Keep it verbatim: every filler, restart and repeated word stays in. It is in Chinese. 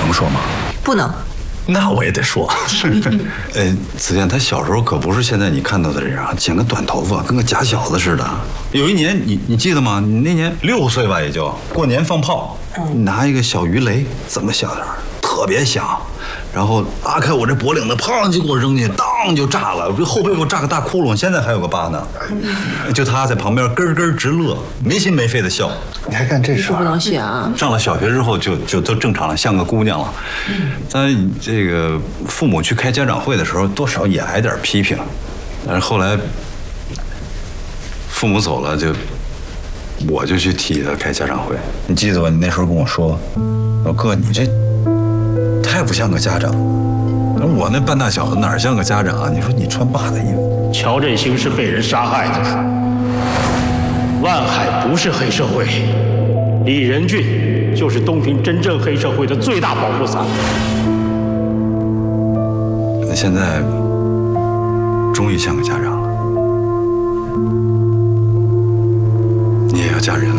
能说吗？ 不能。 那我也得说。呃，子健他小时候可不是现在你看到的这样，剪个短头发，跟个假小子似的。有一年你你记得吗？你那年六岁吧，也就过年放炮，你拿一个小鱼雷，这么小点儿，特别响。然后拉开我这脖领子，砰就给我扔进去，当就炸了，这后背给我炸个大窟窿，现在还有个疤呢。就他在旁边咯咯直乐，没心没肺的笑。 你还干这事？ 不能学啊！ 上了小学之后就就都正常了，像个姑娘了。但这个父母去开家长会的时候，多少也挨点批评。但是后来父母走了，就我就去替他开家长会。你记得吧？你那时候跟我说，老哥，你这太不像个家长。我那半大小子哪像个家长啊？你说你穿爸的衣服。 乔振兴是被人杀害的，万海不是黑社会，李仁俊就是东平真正黑社会的最大保护伞。 那现在终于像个家长了，你也要嫁人了。